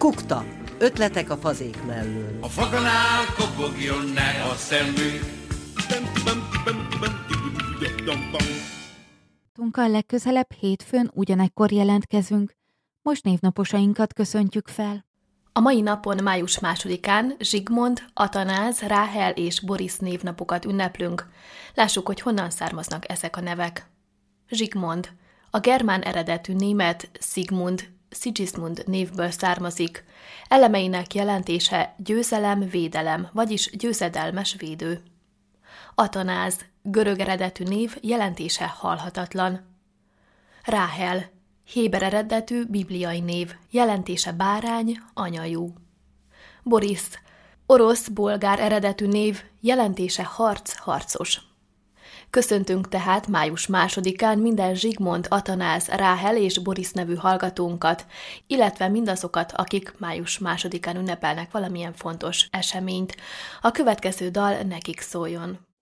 Kukta. Ötletek a fazék mellől. A faganál kopogjon ne a szemünk. Tunkkal legközelebb hétfőn ugyanekkor jelentkezünk. Most névnaposainkat köszöntjük fel. A mai napon, május 2-án Zsigmond, Atanáz, Ráhel és Boris névnapokat ünneplünk. Lássuk, hogy honnan származnak ezek a nevek. Zsigmond. A germán eredetű német Sigmund, Sigismund névből származik. Elemeinek jelentése győzelem, védelem, vagyis győzedelmes védő. Atanáz. Görög eredetű név, jelentése halhatatlan. Ráhel. Héber eredetű bibliai név, jelentése bárány, anyajú. Boris. Orosz-bolgár eredetű név, jelentése harc, harcos. Köszöntünk tehát május 2-án minden Zsigmond, Atanáz, Ráhel és Boris nevű hallgatónkat, illetve mindazokat, akik május 2-án ünnepelnek valamilyen fontos eseményt. A következő dal nekik szóljon.